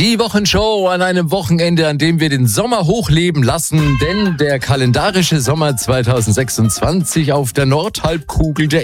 Die Wochenshow an einem Wochenende, an dem wir den Sommer hochleben lassen, denn der kalendarische Sommer 2026 auf der Nordhalbkugel, der